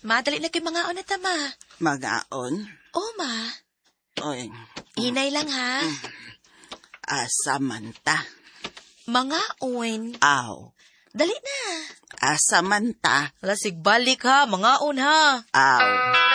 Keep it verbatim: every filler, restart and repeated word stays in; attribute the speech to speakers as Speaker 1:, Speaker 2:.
Speaker 1: Madali na kay mga on na ta, ma.
Speaker 2: Magaon?
Speaker 1: Oh, ma.
Speaker 2: Oy,
Speaker 1: Hinay lang, ha?
Speaker 2: asa man ta?
Speaker 1: Mga on.
Speaker 2: Aw,
Speaker 1: Dali na.
Speaker 2: asa man ta?
Speaker 1: Lasig balik, ha? Mga on, ha?
Speaker 2: Aw.